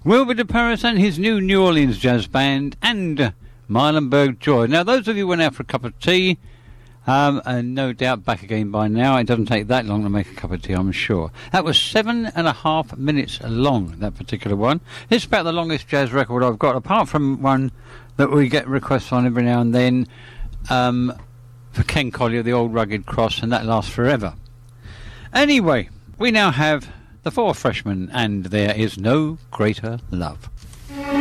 Wilbur de Paris and his new New Orleans jazz band, and Milenberg Joy. Now, those of you who went out for a cup of tea, and no doubt back again by now. It doesn't take that long to make a cup of tea, I'm sure. That was 7.5 minutes long, that particular one. It's about the longest jazz record I've got, apart from one that we get requests on every now and then, for Ken Collier, the Old Rugged Cross, and that lasts forever. Anyway, we now have the Four Freshmen, and There Is No Greater Love.